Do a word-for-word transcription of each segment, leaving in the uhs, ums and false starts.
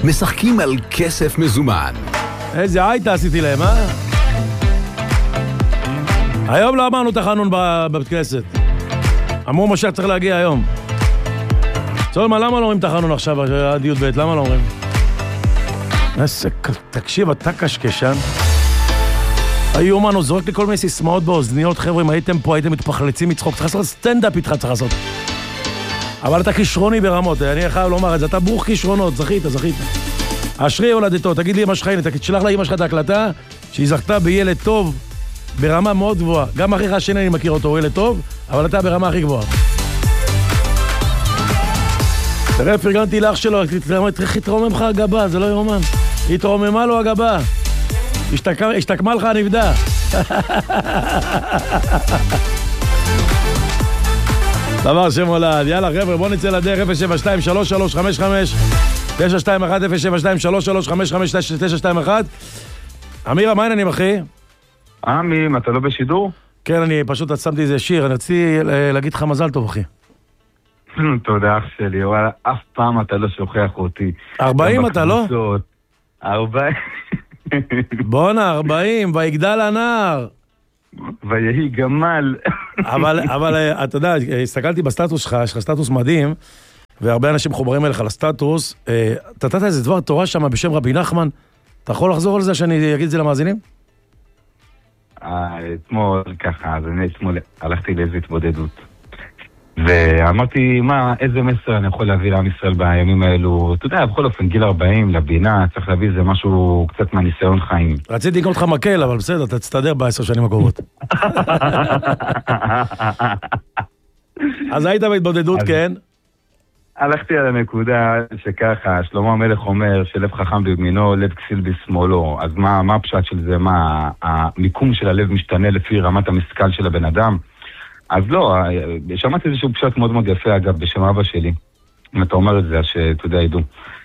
משחקים על כסף מזומן. איזה הייתה עשיתי להם, אה? היום לא אמרנו תחנון בבית כנסת. אמרו משה צריך להגיע היום. צולמה, למה לא אומרים תחנון עכשיו, עד י' ב'? למה לא אומרים? איזה, תקשיב, אתה קשקשן. היו אומנו, זורק לי כל מיני סיסמאות באוזניות, חבר'ה, אם הייתם פה, הייתם מתפחלצים מצחוק, צריך לעשות סטנדאפ איתך, צריך לעשות. אבל אתה כישרוני ברמות, אני חייב לומר את זה, אתה ברוך כישרונות, זכית, זכית. אשרי הולדתו, תגיד לי אמא שלך, הנה, תשלח לאמא שלך את ההקלטה, שהיא זכתה בילד טוב, ברמה מאוד גבוהה. גם אחיך השני אני מכיר אותו, הוא ילד טוב, אבל אתה ברמה הכי גבוהה. תראה, פרגנתי לאח שלו, התרומם לך הגבה, זה לא יאומן. התרוממה לו הגבה. השתקמה לך הנבדה. דבר שמולד. יאללה חבר'ה, בוא נצא לדרך. אפס שבע שתיים שלוש שלוש חמש חמש תשע שתיים אחת אפס שבע שתיים שלוש שלוש חמש חמש תשע שתיים אחת. אמירה, מה העניינים אחי? עמים, אתה לא בשידור? כן, אני פשוט עצמתי איזה שיר, אני רציתי להגיד לך מזל טוב אחי. תודה אח שלי, וואלה, אף פעם אתה לא שוכח אותי. ארבעים אתה לא? ארבעים. בונה, ארבעים, ויגדל הנער. ויהי גמל. אבל, אבל אתה יודע, הסתכלתי בסטטוס שלך, יש לך סטטוס מדהים, והרבה אנשים חוברים אליך לסטטוס. אתה נתת איזה דבר תורה שם בשם רבי נחמן, אתה יכול לחזור על זה שאני אגיד את זה למאזינים? אתמול ככה, אז אני אתמול הלכתי לאיזו התבודדות. ואמרתי, מה, איזה מסר אני יכול להביא לעם ישראל בימים האלו? אתה יודע, בכל אופן, גיל ארבעים, לבינה, צריך להביא איזה משהו קצת מהניסיון חיים. רציתי לקרוא אותך מקל, אבל בסדר, אתה תסתדר בעשר שנים הקרובות. אז היית בהתבודדות, כן? הלכתי על הנקודה שככה, שלמה המלך אומר שלב חכם בימינו, לב כסיל בשמאלו. אז מה, מה הפשט של זה? מה, המיקום של הלב משתנה לפי רמת המשכל של הבן אדם? אז לא, שמעתי איזשהו פשט מאוד מאוד יפה, אגב, בשם אבא שלי. אם אתה אומר את זה, אז שאתה יודע, ידעו.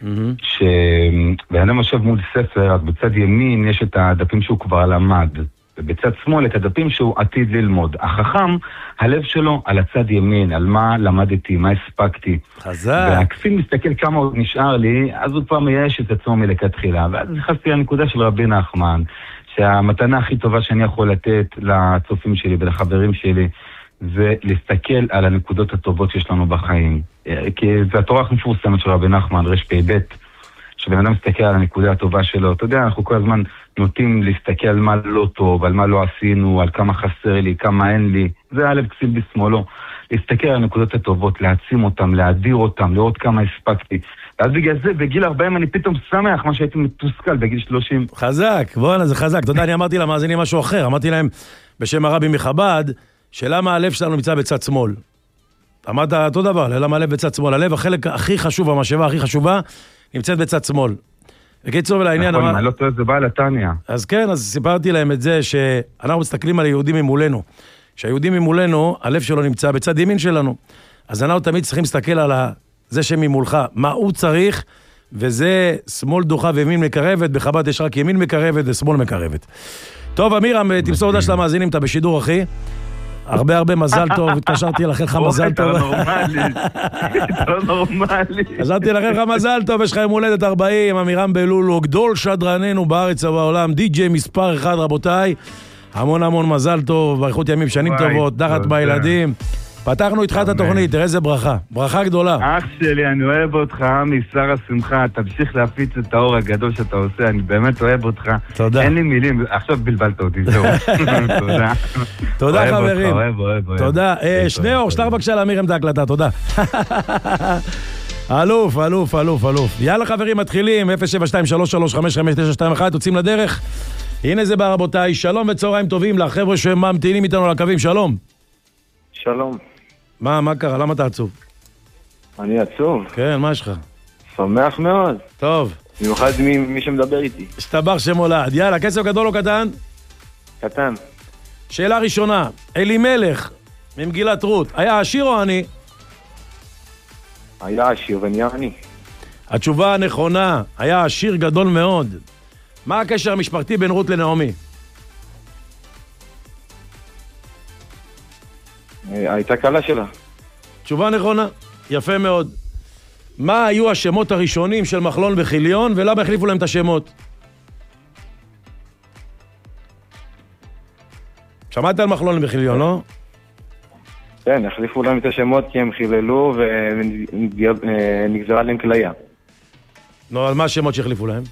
שבאדם יושב מול ספר, אז בצד ימין יש את הדפים שהוא כבר למד, ובצד שמאל את הדפים שהוא עתיד ללמוד. החכם, הלב שלו על הצד ימין, על מה למדתי, מה הספקתי. חזק. והכפיל מסתכל כמה עוד נשאר לי, אז הוא פעם מייאש את עצמו מלכתחילה. ואז נכנסתי לנקודה של רבי נחמן, שהמתנה הכי טובה שאני יכול לתת לצופים שלי ולחברים שלי, זה להסתכל על הנקודות הטובות שיש לנו בחיים. כי זה התורה הכי מפורסמת של רבי נחמן, רש פי בית, שבן אדם מסתכל על הנקודה הטובה שלו. אתה יודע, אנחנו כל הזמן נוטים להסתכל על מה לא טוב, על מה לא עשינו, על כמה חסר לי, כמה אין לי. זה הלב כסיל בשמאלו. להסתכל על הנקודות הטובות, להעצים אותם, להאדיר אותם, לראות כמה הספקתי. אז בגלל זה, בגיל ארבעים אני פתאום שמח, מה שהייתי מתוסכל בגיל שלושים. חזק, בוא'נה, זה חזק. אתה יודע, אני אמרתי למאזינים משהו אחר. אמרתי להם, בשם הרבי מחב"ד, שלמה הלב שלנו נמצא בצד שמאל. אמרת אותו דבר, למה הלב בצד שמאל. הלב, החלק הכי חשוב, המשאבה הכי חשובה, נמצאת בצד שמאל. בקיצור ולעניין... נכון, אני לא טועה, זה בא לתניה. אז כן, אז סיפרתי להם את זה, שאנחנו מסתכלים על היהודים ממולנו. שהיהודים ממולנו, הלב שלו נמצא בצד ימין שלנו. אז אנחנו תמיד צריכים להסתכל על זה שממולך, מה הוא צריך, וזה שמאל דוחה וימין מקרבת, בחב"ד יש רק ימין מקרבת ושמאל מקרבת. טוב, אמירם, תמסור הודעה של המאזינים, אתה בשידור, אחי. הרבה הרבה מזל טוב, התקשרתי לאחל לך מזל טוב. אתה לא נורמלי, אתה לא נורמלי. חשבתי לאחל לך מזל טוב, יש לך יום הולדת ארבעים, אמירם בלולו, גדול שדרננו בארץ ובעולם, די-ג'יי מספר אחד רבותיי, המון המון מזל טוב, באריכות ימים, שנים טובות, נחת בילדים. פתחנו איתך את התוכנית, תראה איזה ברכה, ברכה גדולה. אח שלי, אני אוהב אותך, עמי, שר השמחה, תמשיך להפיץ את האור הגדול שאתה עושה, אני באמת אוהב אותך. תודה. אין לי מילים, עכשיו בלבלת אותי, זהו. תודה. תודה חברים. אוהב, אוהב, אוהב. תודה. שני אור, שטר בבקשה להמירם את ההקלטה, תודה. אלוף, אלוף, אלוף, אלוף. יאללה חברים, מתחילים, אפס שבע שתיים שלוש שלוש חמש חמש תשע שתיים אחת, יוצאים לדרך. הנה זה בא רבותיי, שלום וצהריים טובים לחבר'ה שממתינים איתנו לקווים, שלום. שלום. מה, מה קרה? למה אתה עצוב? אני עצוב. כן, מה יש לך? שמח מאוד. טוב. במיוחד מי, מי שמדבר איתי. השתבח שמולד. יאללה, כסף גדול או קטן? קטן. שאלה ראשונה, אלימלך ממגילת רות, היה עשיר או עני? היה עשיר ונהיה עני. התשובה הנכונה, היה עשיר גדול מאוד. מה הקשר המשפחתי בין רות לנעמי? הייתה קלה שלה. תשובה נכונה, יפה מאוד. מה היו השמות הראשונים של מחלון וחיליון, ולמה החליפו להם את השמות? שמעת על מחלון וחיליון, לא? כן, החליפו להם את השמות כי הם חיללו ונגזרה להם כליה. נו, על מה השמות שהחליפו להם?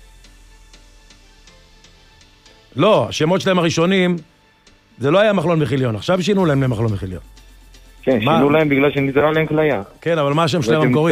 לא, השמות שלהם הראשונים, זה לא היה מחלון וחיליון, עכשיו שינו להם למחלון וחיליון. כן, מה? שינו להם בגלל שנגזרה להם כליה. כן, אבל מה השם שלהם המקורי?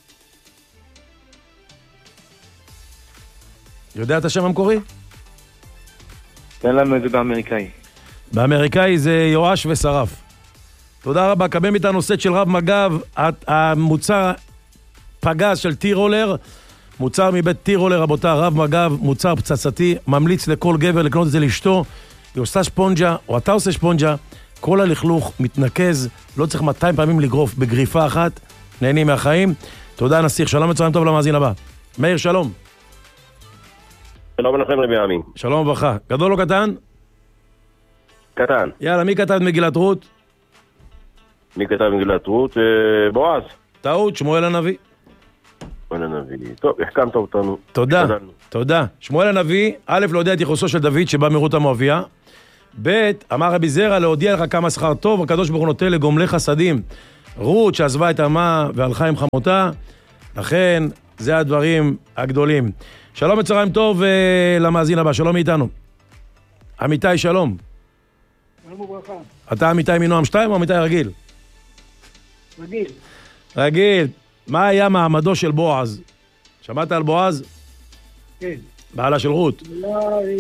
יודע את השם המקורי? תן לנו את זה באמריקאי. באמריקאי זה יואש ושרף. תודה רבה, קבל מאיתנו סט של רב מג"ב, המוצר פגז של טי-רולר, מוצר מבית טי-רולר, רבותה, רב מג"ב, מוצר פצצתי, ממליץ לכל גבר לקנות את זה לאשתו, היא עושה שפונג'ה, או אתה עושה שפונג'ה, כל הלכלוך מתנקז, לא צריך מאתיים פעמים לגרוף בגריפה אחת, נהנים מהחיים. תודה נסיך, שלום וצהריים טוב למאזין הבא. מאיר, שלום. שלום לכם רבי עמי. שלום וברכה. גדול או קטן? קטן. יאללה, מי כתב את מגילת רות? מי כתב מגילת רות? בועז. טעות, שמואל הנביא. שמואל הנביא. טוב, החכמת אותנו. תודה, תודה. שמואל הנביא, א', להודיע את יחוסו של דוד שבא מרות המואביה. ב', אמר רבי זרע להודיע לך כמה שכר טוב, הקדוש ברוך הוא נותן לגומלי חסדים. רות שעזבה את עמה והלכה עם חמותה, לכן זה הדברים הגדולים. שלום וצהריים טוב למאזין הבא, שלום מאיתנו. עמיתי, שלום. שלום וברכה. אתה עמיתי מנועם שתיים או עמיתי רגיל? רגיל. רגיל. מה היה מעמדו של בועז? שמעת על בועז? כן. בעלה של רות. היה...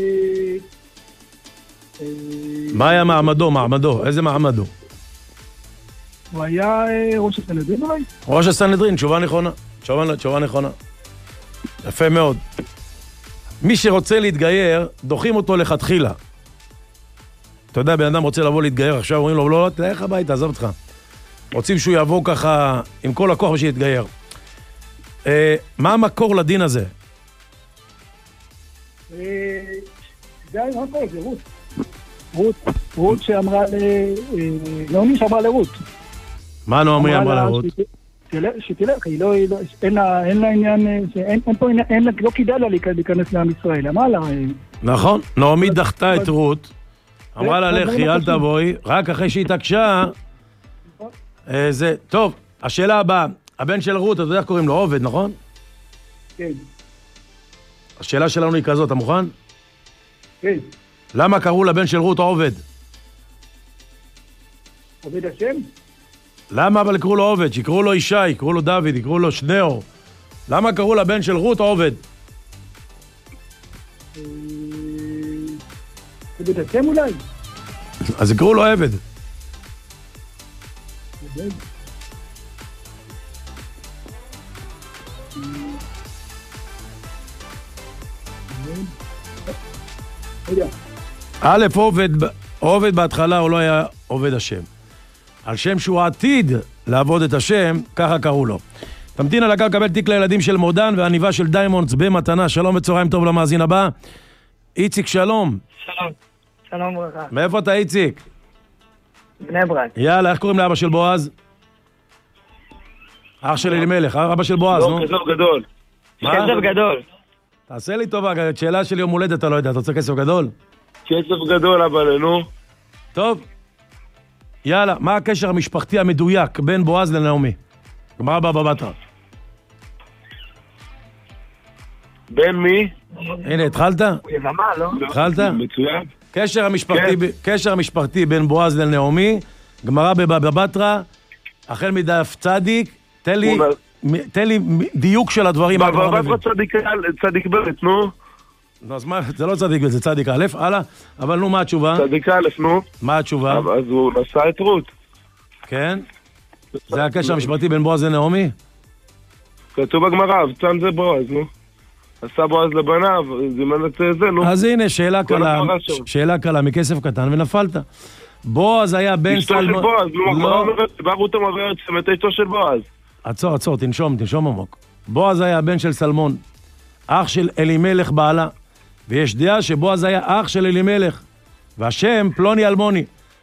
מה היה מעמדו, מעמדו? איזה מעמדו? הוא היה ראש הסנהדרין אולי? ראש הסנהדרין, תשובה נכונה. תשובה, תשובה נכונה. יפה מאוד. מי שרוצה להתגייר, דוחים אותו לכתחילה. אתה יודע, בן אדם רוצה לבוא להתגייר, עכשיו אומרים לו, לא, תלך הביתה, עזוב אותך. רוצים שהוא יבוא ככה עם כל הכוח ושיתגייר. אה, מה המקור לדין הזה? זה היה המקור, זה רות. רות, רות שאמרה ל... נעמי שאמרה לרות. מה נעמי אמרה לרות? שתלך, היא לא... אין לה עניין... אין פה... לא כדאי לה להיכנס לעם ישראל. אמרה לה... נכון, נעמי דחתה את רות. אמרה לה, לכי, אל תבואי. רק אחרי שהיא התעקשה... זה... טוב, השאלה הבאה. הבן של רות, אתה יודע איך קוראים לו? עובד, נכון? כן. השאלה שלנו היא כזאת, אתה מוכן? כן. למה קראו לבן של רות עובד? עובד השם? למה אבל קראו לו עובד? שיקראו לו ישי, קראו לו דוד, יקראו לו שניאור. למה קראו לבן של רות עובד? עובד השם אולי? אז יקראו לו עבד. עובד? א', עובד, עובד בהתחלה הוא לא היה עובד השם. על שם שהוא עתיד לעבוד את השם, ככה קראו לו. תמתין על הקו, קבל תיק לילדים של מודן והניבה של דיימונדס במתנה. שלום וצהריים טוב למאזין הבא. איציק, שלום. שלום. שלום ברכה. מאיפה אתה, איציק? בני ברק. יאללה, איך קוראים לאבא של בועז? אח של אלימלך, אבא של בועז, נו. לא, כסף גדול. מה? כסף גדול. תעשה לי טובה, שאלה של יום הולדת אתה לא יודע, אתה רוצה כסף גדול? כסף גדול, אבל נו. טוב. יאללה, מה הקשר המשפחתי המדויק בין בועז לנעמי? גמרא בבא בתרא. בין מי? הנה, התחלת? יבמה, לא? התחלת? מצוין. קשר המשפחתי, קשר המשפחתי בין בועז לנעמי, גמרא בבא בתרא, החל מדף צדיק, תן לי, תן לי דיוק של הדברים. בבא בתרא צדיק ב', נו. נו, אז מה, זה לא צדיק ב', זה צדיק א', הלאה, אבל נו, מה התשובה? צדיק א', נו. מה התשובה? אז הוא נשא את רות. כן? זה הקשר המשפחתי בין בועז לנעמי? כתוב בגמרא, אבצן זה בועז, נו. עשה בועז לבניו, זימן את זה, נו. אז הנה, שאלה קלה, שאלה קלה מכסף קטן ונפלת. בועז היה בן סלמון... אשתו של בועז, נו, הגמרא אומרת, בא רות המבארת שמת אשתו של בועז. עצור, עצור, תנשום, תנשום עמוק. בועז היה בן של סלמון, אח של אלימלך בעלה, ויש דעה שבועז היה אח של אלימלך, והשם פלוני אלמוני.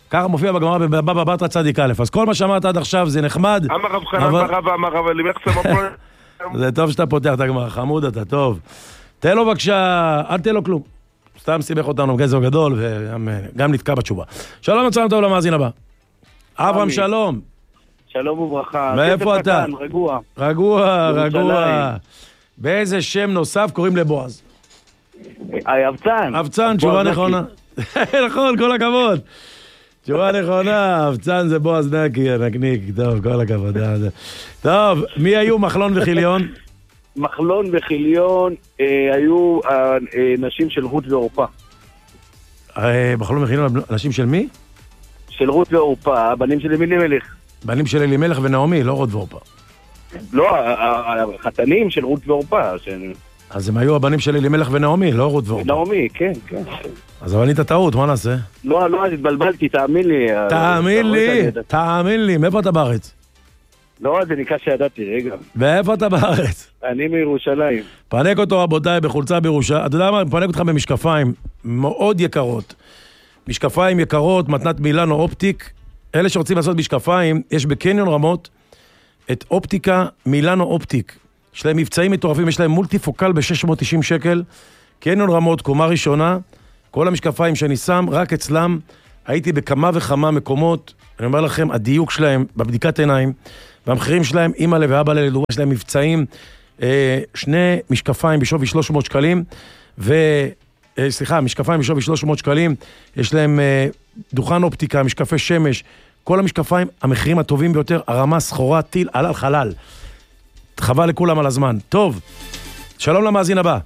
ככה מופיע בגמרא בבבא בתרא צדיק א'. אז כל מה שאמרת עד עכשיו זה נחמד. אמר רב חנן ברבא, אמר רב אלימלך סבא. זה טוב שאתה פותח את הגמרא, חמוד אתה, טוב. תן לו בבקשה, אל תן לו כלום. סתם סיבך אותנו גזר גדול, וגם נתקע בתשובה. שלום וצלם טוב למאזין הבא. אברהם שלום. שלום וברכה. מאיפה אתה? רגוע. רגוע, רגוע. באיזה שם נוסף קוראים לבועז? אבצן. אבצן, תשובה נכונה. נכון, כל הכבוד. תשובה נכונה, אבצן זה בועז נקי, נקניק, טוב, כל הכבוד. טוב, מי היו מחלון וחיליון? מחלון וחיליון היו נשים של רות ועורפה. מחלון וחיליון, נשים של מי? של רות ועורפה, הבנים של אלימלך. בנים של אלימלך ונעמי, לא רות ועורפה. לא, החתנים של רות ועורפה. אז הם היו הבנים של אלימלך ונעמי, לא רות ועורפה. נעמי, כן, כן. אז אבל נהיית טעות, מה נעשה? לא, לא, התבלבלתי, תאמין לי. תאמין לי, תאמין לי, מאיפה אתה בארץ? לא, זה נקרא שידעתי, רגע. ואיפה אתה בארץ? אני מירושלים. פנק אותו רבותיי בחולצה בירושלים. אתה יודע מה? פנק אותך במשקפיים מאוד יקרות. משקפיים יקרות, מתנת מילאנו אופטיק. אלה שרוצים לעשות משקפיים, יש בקניון רמות את אופטיקה מילאנו אופטיק. יש להם מבצעים מטורפים, יש להם מולטיפוקל ב-שש מאות ותשעים שקל. קניון רמות, קומה ראשונה. כל המשקפיים שאני שם, רק אצלם. הייתי בכמה וכמה מקומות. אני אומר לכם, הדיוק שלהם בבדיקת עיניים, והמחירים שלהם, אמא לב ואבא לדוגמה, יש להם מבצעים, אה, שני משקפיים בשווי שלוש מאות שקלים, ו... אה, סליחה, משקפיים בשווי שלוש מאות שקלים, יש להם אה, דוכן אופטיקה, משקפי שמש, כל המשקפיים, המחירים הטובים ביותר, הרמה, סחורה, טיל, עלל חלל. חבל לכולם על הזמן. טוב, שלום למאזין הבא.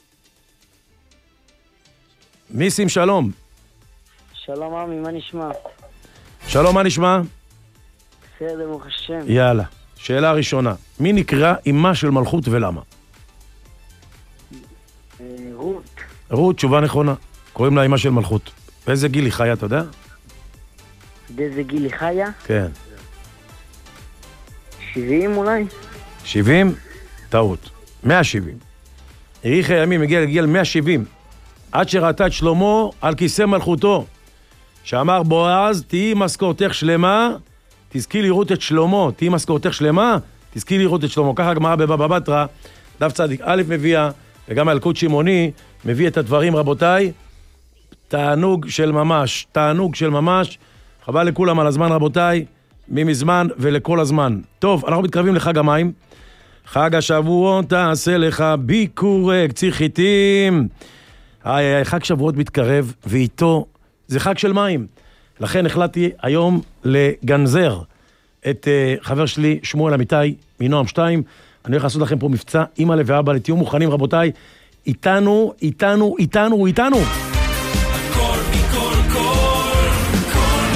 מיסים, שלום. שלום עמי, מה נשמע? שלום, מה נשמע? בסדר, ברוך השם. יאללה, שאלה ראשונה. מי נקרא אמה של מלכות ולמה? רות. רות, תשובה נכונה. קוראים לה אמה של מלכות. באיזה גיל היא חיה, אתה יודע? באיזה גיל היא חיה? כן. שבעים אולי? שבעים? טעות. מאה שבעים. האריך הימים הגיע לגיל מאה שבעים. עד שראתה את שלמה על כיסא מלכותו. שאמר בועז, תהי משכורתך שלמה, תזכי לראות את שלמה. תהי משכורתך שלמה, תזכי לראות את שלמה. ככה הגמרא בבבא בתרא, דף צדיק א' מביאה, וגם הילקוט שמעוני מביא את הדברים, רבותיי. תענוג של ממש, תענוג של ממש. חבל לכולם על הזמן, רבותיי, ממזמן ולכל הזמן. טוב, אנחנו מתקרבים לחג המים. חג השבועות תעשה לך ביקורי קציר חיטים. חג שבועות מתקרב, ואיתו זה חג של מים. לכן החלטתי היום לגנזר את uh, חבר שלי שמואל אמיתי מנועם שתיים. אני הולך לעשות לכם פה מבצע, אמא לב ואבא, תהיו מוכנים רבותיי. איתנו, איתנו, איתנו, איתנו. הכל מכל כל, כל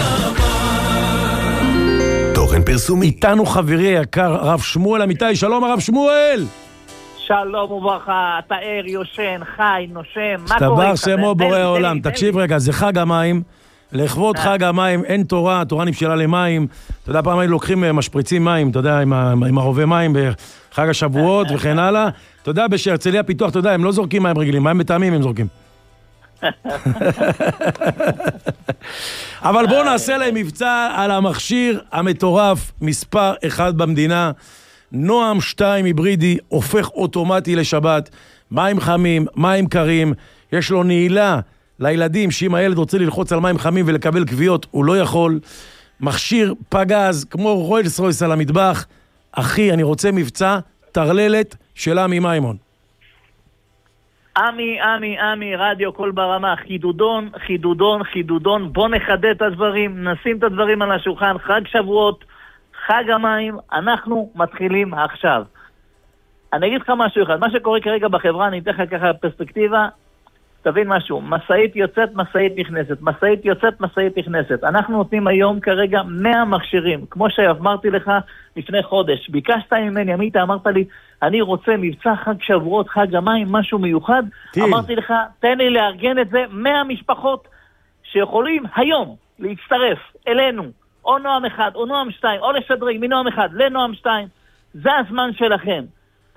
נעמה. תוכן פרסומי. איתנו חברי היקר הרב שמואל אמיתי. שלום הרב שמואל. שלום וברכה, אתה ער, יושן, חי, נושם, מה קורה איתך? שתבר שמו בורא העולם. תקשיב רגע, זה חג המים. לכבוד חג המים, אין תורה, התורה נמשלה למים. אתה יודע, פעם היינו לוקחים משפריצים מים, אתה יודע, עם הרובה מים בחג השבועות וכן הלאה. אתה יודע, בשהרצליה פיתוח, אתה יודע, הם לא זורקים מים רגילים, מים מטעמים הם זורקים. אבל בואו נעשה להם מבצע על המכשיר המטורף, מספר אחד במדינה. נועם שתיים היברידי, הופך אוטומטי לשבת, מים חמים, מים קרים, יש לו נעילה לילדים, שאם הילד רוצה ללחוץ על מים חמים ולקבל קביעות, הוא לא יכול. מכשיר פגז, כמו רוילס רויס על המטבח. אחי, אני רוצה מבצע תרללת של עמי מימון. עמי, עמי, עמי, רדיו כל ברמה, חידודון, חידודון, חידודון, בוא נחדד את הדברים, נשים את הדברים על השולחן, חג שבועות, חג המים, אנחנו מתחילים עכשיו. אני אגיד לך משהו אחד, מה שקורה כרגע בחברה, אני אתן לך ככה פרספקטיבה, תבין משהו, מסעית יוצאת, מסעית נכנסת, מסעית יוצאת, מסעית נכנסת. אנחנו נותנים היום כרגע מאה מכשירים, כמו שאמרתי לך לפני חודש. ביקשת ממני, עמית, אמרת לי, אני רוצה מבצע חג שבועות, חג המים, משהו מיוחד. טיל. אמרתי לך, תן לי לארגן את זה, מאה משפחות שיכולים היום להצטרף אלינו, או נועם אחד, או נועם שתיים, או לשדרג מנועם אחד לנועם שתיים. זה הזמן שלכם.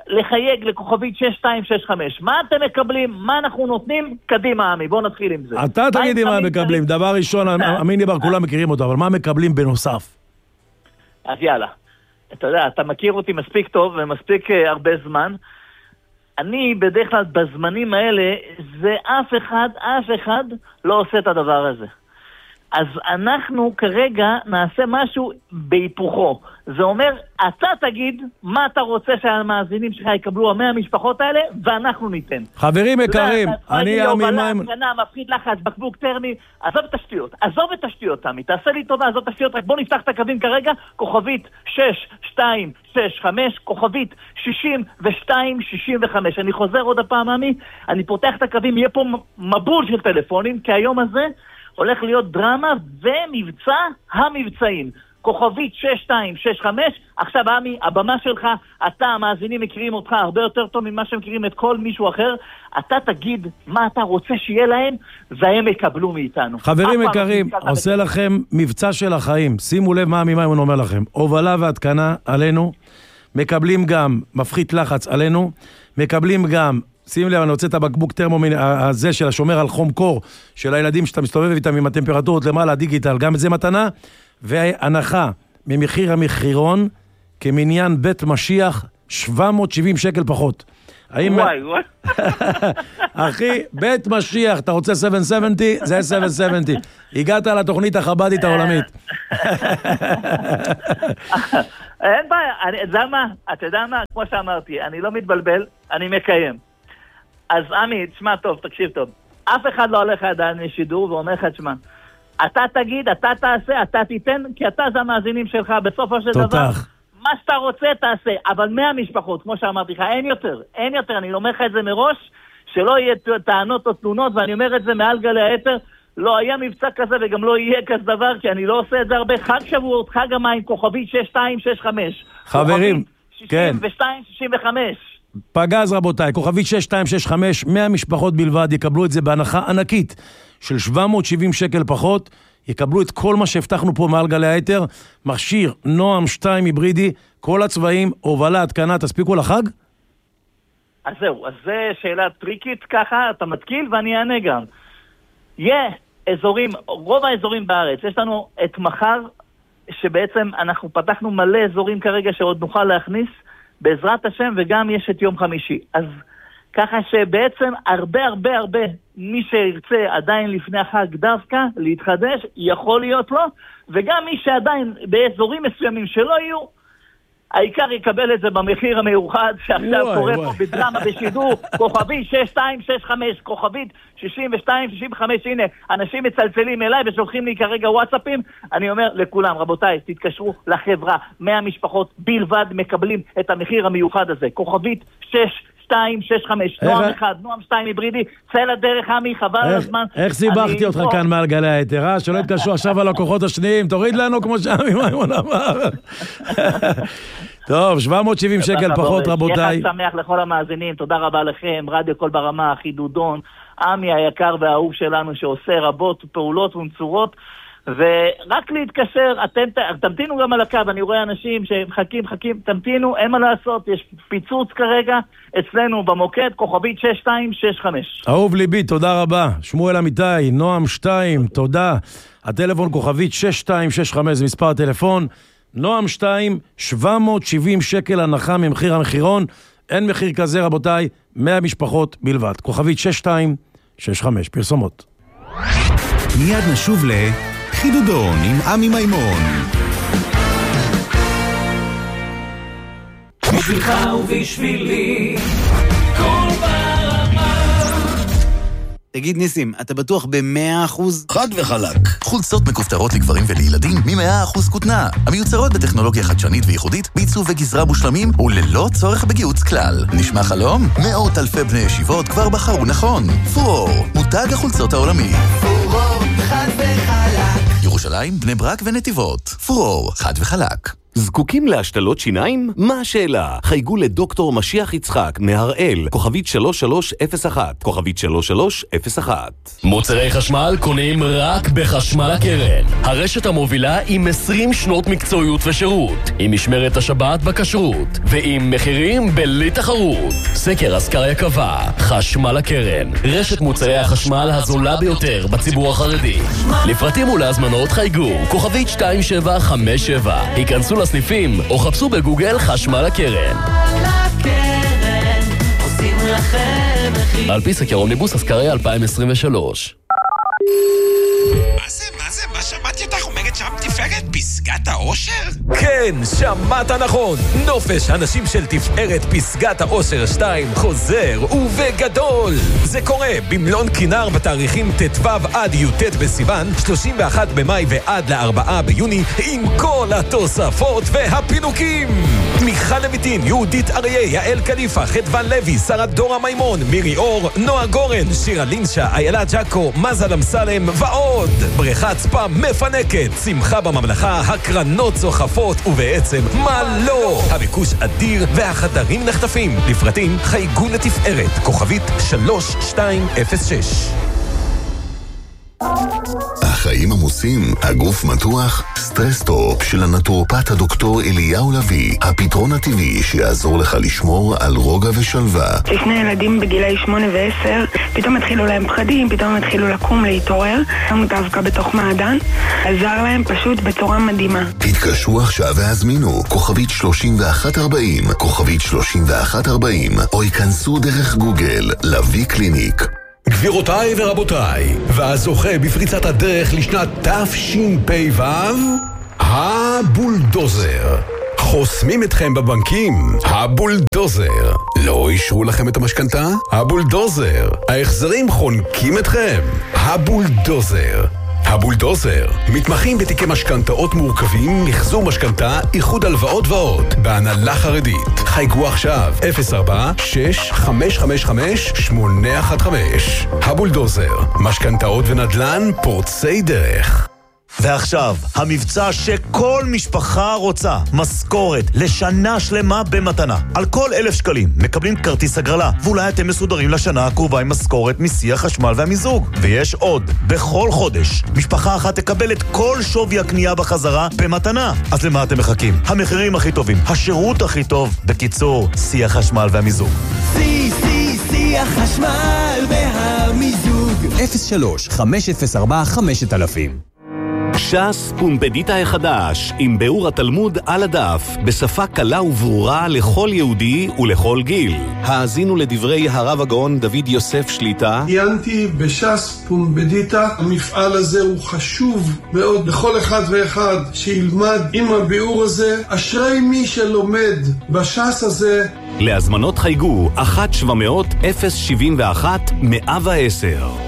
לחייג לכוכבית שש שתיים שש חמש. מה אתם מקבלים? מה אנחנו נותנים? קדימה, עמי, בואו נתחיל עם זה. אתה תגידי מה מקבלים. דבר ראשון, אמיני בר, כולם מכירים אותו, אבל מה מקבלים בנוסף? אז יאללה. אתה יודע, אתה מכיר אותי מספיק טוב ומספיק הרבה זמן. אני בדרך כלל בזמנים האלה, זה אף אחד, אף אחד לא עושה את הדבר הזה. אז אנחנו כרגע נעשה משהו בהיפוכו. זה אומר, אתה תגיד מה אתה רוצה שהמאזינים שלך יקבלו המאה המשפחות האלה, ואנחנו ניתן. חברים יקרים, אני אעמי מים... מפחיד לחץ, בקבוק טרמי, עזוב את השטויות, עזוב את השטויות, תמי, תעשה לי תודה, עזוב את השטויות, רק בוא נפתח את הקווים כרגע, כוכבית שש שתיים שש חמש, כוכבית שישים ושתיים שישים וחמש. אני חוזר עוד הפעם, עמי, אני פותח את הקווים, יהיה פה מבול של טלפונים, כי היום הזה הולך להיות דרמה ומבצע המבצעים. כוכבית שש שתיים שש חמש, עכשיו עמי, הבמה שלך, אתה, המאזינים מכירים אותך הרבה יותר טוב ממה שמכירים את כל מישהו אחר, אתה תגיד מה אתה רוצה שיהיה להם, והם יקבלו מאיתנו. חברים יקרים, עושה לכם מבצע של החיים, שימו לב מה עמי מים אומר לכם, הובלה והתקנה עלינו, מקבלים גם מפחית לחץ עלינו, מקבלים גם, שים לב, אני רוצה את הבקבוק טרמו הזה של השומר על חום קור, של הילדים שאתה מסתובב איתם עם הטמפרטורות למעלה, הדיגיטל, גם את זה מתנה, והנחה ממחיר המחירון, כמניין בית משיח, שבע מאות שבעים שקל פחות. וואי, וואי. אחי, בית משיח, אתה רוצה שבע מאות שבעים? זה שבע מאות שבעים. הגעת לתוכנית החבדית העולמית. אין בעיה, זה מה, אתה יודע מה, כמו שאמרתי, אני לא מתבלבל, אני מקיים. אז עמי, תשמע טוב, תקשיב טוב. אף אחד לא הולך עדיין משידור ואומר לך, תשמע, אתה תגיד, אתה תעשה, אתה תיתן, כי אתה זה המאזינים שלך, בסופו של דבר, מה שאתה רוצה תעשה, אבל מאה משפחות, כמו שאמרתי לך, אין יותר, אין יותר, אני אומר לך את זה מראש, שלא יהיה טענות או תלונות, ואני אומר את זה מעל גלי היתר, לא היה מבצע כזה וגם לא יהיה כזה דבר, כי אני לא עושה את זה הרבה. חג שבועות, חג המים, כוכבית שש שתיים שש חמש. חברים, כן. שישים ושתיים שישים וחמש. פגז רבותיי, כוכבית שש שתיים שש חמש, מאה משפחות בלבד יקבלו את זה בהנחה ענקית של שבע מאות שבעים שקל פחות, יקבלו את כל מה שהבטחנו פה מעל גלי היתר, מכשיר נועם שתיים היברידי, כל הצבעים, הובלה, התקנה, תספיקו לחג? אז זהו, אז זה שאלה טריקית ככה, אתה מתקיל ואני אענה גם. יהיה אזורים, רוב האזורים בארץ, יש לנו את מחר, שבעצם אנחנו פתחנו מלא אזורים כרגע שעוד נוכל להכניס, בעזרת השם, וגם יש את יום חמישי. אז ככה שבעצם הרבה הרבה הרבה מי שירצה עדיין לפני החג דווקא להתחדש, יכול להיות לו, וגם מי שעדיין באזורים מסוימים שלא יהיו, העיקר יקבל את זה במחיר המיוחד שעכשיו קורה פה בדרמה בשידור, כוכבית שש שתיים שש חמש, כוכבית שישים ושתיים שישים וחמש. הנה, אנשים מצלצלים אליי ושולחים לי כרגע וואטסאפים. אני אומר לכולם, רבותיי, תתקשרו לחברה, מאה משפחות בלבד מקבלים את המחיר המיוחד הזה, כוכבית שש שתיים שש חמש, נועם אחד, נועם שתיים היברידי, צא לדרך עמי, חבל על הזמן. איך סיבכתי אותך כאן מעל גלי היתר, שלא יתקשרו עכשיו על הכוחות השניים, תוריד לנו כמו שעמי מימון אמר. טוב, שבע מאות שבעים שקל פחות רבותיי. חג שמח לכל המאזינים, תודה רבה לכם, רדיו קול ברמה, חידודון, עמי היקר והאהוב שלנו שעושה רבות פעולות ונצורות, ורק להתקשר, אתם תמתינו גם על הקו, אני רואה אנשים שמחכים, חכים, תמתינו, אין מה לעשות, יש פיצוץ כרגע אצלנו במוקד, כוכבית שש שתיים שש חמש. אהוב ליבי, תודה רבה. שמואל אמיתי, נועם שתיים, תודה. הטלפון כוכבית שש שתיים שש חמש, זה מספר הטלפון. נועם שתיים, שבע מאות שבעים שקל הנחה ממחיר המחירון. אין מחיר כזה רבותיי, מאה משפחות בלבד. כוכבית שש שתיים שש חמש, פרסומות. מיד נשוב ל... חידודון עם עמי מימון. בשבילך ובשבילי קול ברמה. תגיד ניסים, אתה בטוח ב-מאה אחוז? חד וחלק. חולצות מכופתרות לגברים ולילדים מ-מאה אחוז כותנה. המיוצרות בטכנולוגיה חדשנית וייחודית, בעיצוב וגזרה מושלמים וללא צורך בגיוץ כלל. נשמע חלום? מאות אלפי בני ישיבות כבר בחרו נכון. פורור, מותג החולצות העולמי. פורור, חד וחלק. ירושלים, בני ברק ונתיבות. פורור, חד וחלק. זקוקים להשתלות שיניים? מה השאלה? חייגו לדוקטור משיח יצחק מהראל, כוכבית שלוש שלוש אפס אחת, כוכבית שלוש שלוש אפס אחת. מוצרי חשמל קונים רק בחשמל הקרן. הרשת המובילה עם עשרים שנות מקצועיות ושירות, עם משמרת השבת בכשרות, ועם מחירים בלי תחרות. סקר אסקריה קבע, חשמל הקרן, רשת מוצרי החשמל הזולה ביותר בציבור החרדי. לפרטים ולהזמנות חייגו, כוכבית שתיים שבע חמש שבע. היכנסו לסניפים או חפשו בגוגל חשמל הקרן. על פי סקר אומניבוס אסקריה אלפיים עשרים ושלוש. מה זה, מה זה, מה שמעתי אותך אומרת שם תפארת פסגת האושר? כן, שמעת נכון. נופש הנשים של תפארת פסגת האושר שתיים חוזר ובגדול. זה קורה במלון כינר בתאריכים ט"ו עד י"ט בסיוון, שלושים ואחד במאי ועד לארבעה ביוני, עם כל התוספות והפינוקים. מיכל לויטין, יהודית אריה, יעל קליפה, חדוון לוי, שרה דורה מימון, מירי אור, נועה גורן, שירה לינשה, איילה ג'קו, מזל אמסלם ועוד. בריכת ספא מפנקת, שמחה בממלכה, הקרנות זוחפות, ובעצם מה לא? הביקוש אדיר והחדרים נחטפים. לפרטים חייגו לתפארת, כוכבית שלוש שתיים אפס שש. החיים עמוסים, הגוף מתוח, סטרסטופ של הנטורופט הדוקטור אליהו לוי, הפתרון הטבעי שיעזור לך לשמור על רוגע ושלווה. לפני ילדים בגילי שמונה ועשר, פתאום התחילו להם פחדים, פתאום התחילו לקום, להתעורר, שמו דווקא בתוך מעדן, עזר להם פשוט בצורה מדהימה. התקשרו עכשיו והזמינו, כוכבית שלושים ואחת ארבעים, כוכבית שלושים ואחת ארבעים, או ייכנסו דרך גוגל, לוי קליניק. גבירותיי ורבותיי, והזוכה בפריצת הדרך לשנת תשפ"ו, הבולדוזר. חוסמים אתכם בבנקים, הבולדוזר. לא אישרו לכם את המשכנתה? הבולדוזר. ההחזרים חונקים אתכם? הבולדוזר. הבולדוזר, מתמחים בתיקי משכנתאות מורכבים, מחזור משכנתה, איחוד הלוואות ועוד, בהנהלה חרדית. חייגו עכשיו, אפס ארבע שש חמש חמש חמש שמונה אחת חמש. הבולדוזר, משכנתאות ונדל"ן פורצי דרך. ועכשיו, המבצע שכל משפחה רוצה, משכורת לשנה שלמה במתנה. על כל אלף שקלים מקבלים כרטיס הגרלה, ואולי אתם מסודרים לשנה הקרובה עם משכורת מסי החשמל והמיזוג. ויש עוד, בכל חודש, משפחה אחת תקבל את כל שווי הקנייה בחזרה במתנה. אז למה אתם מחכים? המחירים הכי טובים, השירות הכי טוב, בקיצור, סי החשמל והמיזוג. סי, סי, סי החשמל והמיזוג. אפס שלוש חמש אפס ארבע חמש אלפים. ש"ס פומפדיטה החדש, עם ביאור התלמוד על הדף, בשפה קלה וברורה לכל יהודי ולכל גיל. האזינו לדברי הרב הגאון דוד יוסף שליטה. עיינתי בש"ס פומפדיטה, המפעל הזה הוא חשוב מאוד לכל אחד ואחד שילמד עם הביאור הזה. אשרי מי שלומד בש"ס הזה. להזמנות חייגו אחת שבע מאות אפס שבעים ואחת מאה ועשר.